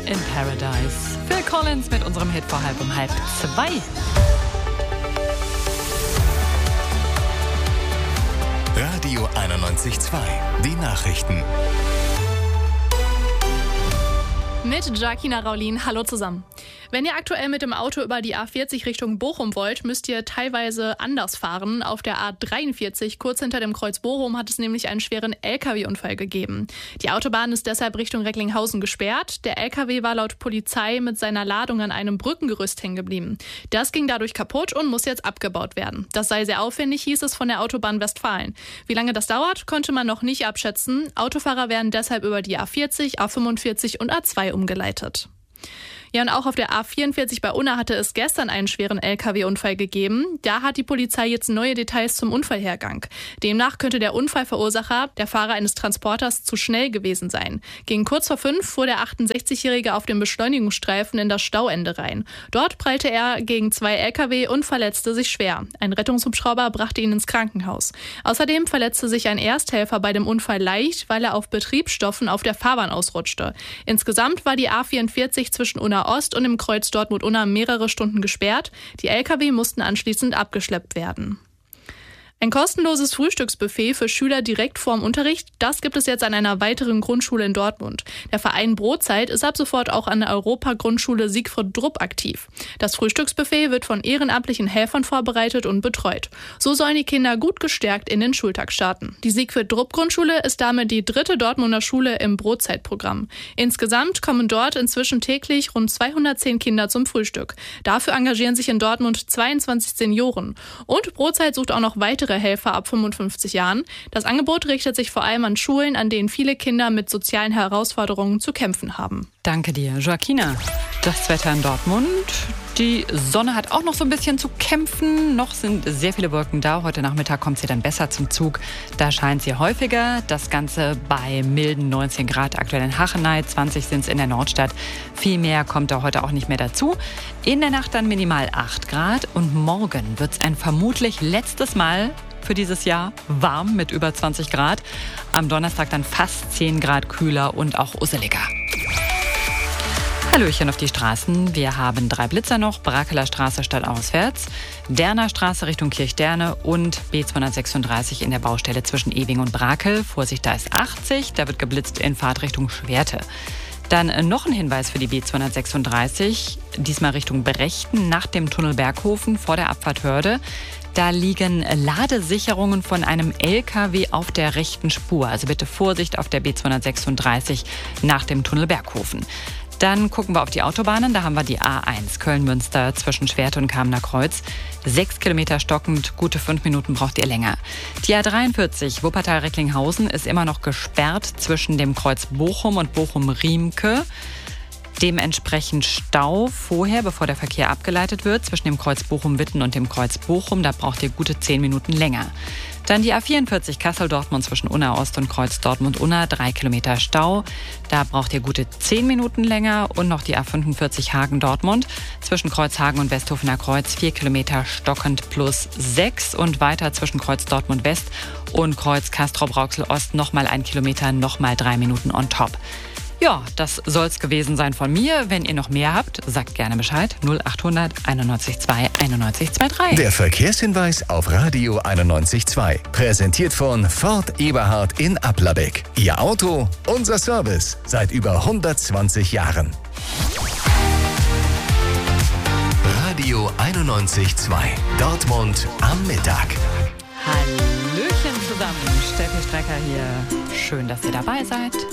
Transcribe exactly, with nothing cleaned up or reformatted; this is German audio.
in Paradise. Phil Collins mit unserem Hit vor halb um halb zwei. Radio einundneunzig Komma zwei. Die Nachrichten. Mit Jacquina Raulin. Hallo zusammen. Wenn ihr aktuell mit dem Auto über die A vierzig Richtung Bochum wollt, müsst ihr teilweise anders fahren. Auf der A dreiundvierzig, kurz hinter dem Kreuz Bochum, hat es nämlich einen schweren L K W-Unfall gegeben. Die Autobahn ist deshalb Richtung Recklinghausen gesperrt. Der L K W war laut Polizei mit seiner Ladung an einem Brückengerüst hängen geblieben. Das ging dadurch kaputt und muss jetzt abgebaut werden. Das sei sehr aufwendig, hieß es von der Autobahn Westfalen. Wie lange das dauert, konnte man noch nicht abschätzen. Autofahrer werden deshalb über die A vierzig, A fünfundvierzig und A zwei umgeleitet. Ja, und auch auf der A vierundvierzig bei Unna hatte es gestern einen schweren L K W-Unfall gegeben. Da hat die Polizei jetzt neue Details zum Unfallhergang. Demnach könnte der Unfallverursacher, der Fahrer eines Transporters, zu schnell gewesen sein. Gegen kurz vor fünf fuhr der achtundsechzigjährige auf dem Beschleunigungsstreifen in das Stauende rein. Dort prallte er gegen zwei L K W und verletzte sich schwer. Ein Rettungshubschrauber brachte ihn ins Krankenhaus. Außerdem verletzte sich ein Ersthelfer bei dem Unfall leicht, weil er auf Betriebsstoffen auf der Fahrbahn ausrutschte. Insgesamt war die A vierundvierzig zwischen Unna Ost und im Kreuz Dortmund-Unna mehrere Stunden gesperrt. Die L K W mussten anschließend abgeschleppt werden. Ein kostenloses Frühstücksbuffet für Schüler direkt vorm Unterricht, das gibt es jetzt an einer weiteren Grundschule in Dortmund. Der Verein Brotzeit ist ab sofort auch an der Europa-Grundschule Siegfried Drupp aktiv. Das Frühstücksbuffet wird von ehrenamtlichen Helfern vorbereitet und betreut. So sollen die Kinder gut gestärkt in den Schultag starten. Die Siegfried Drupp Grundschule ist damit die dritte Dortmunder Schule im Brotzeitprogramm. Insgesamt kommen dort inzwischen täglich rund zweihundertzehn Kinder zum Frühstück. Dafür engagieren sich in Dortmund zweiundzwanzig Senioren. Und Brotzeit sucht auch noch weitere Helfer ab fünfundfünfzig Jahren. Das Angebot richtet sich vor allem an Schulen, an denen viele Kinder mit sozialen Herausforderungen zu kämpfen haben. Danke dir, Joaquina. Das Wetter in Dortmund. Die Sonne hat auch noch so ein bisschen zu kämpfen. Noch sind sehr viele Wolken da. Heute Nachmittag kommt sie dann besser zum Zug. Da scheint sie häufiger. Das Ganze bei milden neunzehn Grad aktuell in Hachenay. zwanzig sind es in der Nordstadt. Viel mehr kommt da heute auch nicht mehr dazu. In der Nacht dann minimal acht Grad. Und morgen wird es ein vermutlich letztes Mal für dieses Jahr warm mit über zwanzig Grad. Am Donnerstag dann fast zehn Grad kühler und auch usseliger. Hallöchen auf die Straßen. Wir haben drei Blitzer noch. Brakeler Straße stadtauswärts, Derner Straße Richtung Kirchderne und B zweihundertsechsunddreißig in der Baustelle zwischen Ewing und Brakel. Vorsicht, da ist achtzig. Da wird geblitzt in Fahrtrichtung Schwerte. Dann noch ein Hinweis für die B zweihundertsechsunddreißig. Diesmal Richtung Brechten nach dem Tunnel Berghofen vor der Abfahrt Hörde. Da liegen Ladesicherungen von einem L K W auf der rechten Spur. Also bitte Vorsicht auf der B zweihundertsechsunddreißig nach dem Tunnel Berghofen. Dann gucken wir auf die Autobahnen. Da haben wir die A eins Köln-Münster zwischen Schwerte und Kamener Kreuz. Sechs Kilometer stockend, gute fünf Minuten braucht ihr länger. Die A dreiundvierzig Wuppertal-Recklinghausen ist immer noch gesperrt zwischen dem Kreuz Bochum und Bochum-Riemke. Dementsprechend Stau vorher, bevor der Verkehr abgeleitet wird, zwischen dem Kreuz Bochum-Witten und dem Kreuz Bochum. Da braucht ihr gute zehn Minuten länger. Dann die A vierundvierzig Kassel-Dortmund zwischen Unna Ost und Kreuz Dortmund-Unna. Drei Kilometer Stau. Da braucht ihr gute zehn Minuten länger. Und noch die A fünfundvierzig Hagen-Dortmund zwischen Kreuz Hagen und Westhofener Kreuz. Vier Kilometer stockend plus sechs. Und weiter zwischen Kreuz Dortmund-West und Kreuz Castrop-Rauxel-Ost nochmal ein Kilometer, nochmal drei Minuten on top. Ja, das soll's gewesen sein von mir. Wenn ihr noch mehr habt, sagt gerne Bescheid. null achthundert einundneunzig zwei einundneunzig drei. Der Verkehrshinweis auf Radio einundneunzig Komma zwei. Präsentiert von Ford Eberhard in Applerbeck. Ihr Auto, unser Service. Seit über hundertzwanzig Jahren. Radio einundneunzig Komma zwei. Dortmund am Mittag. Hallöchen zusammen. Steffi Strecker hier. Schön, dass ihr dabei seid.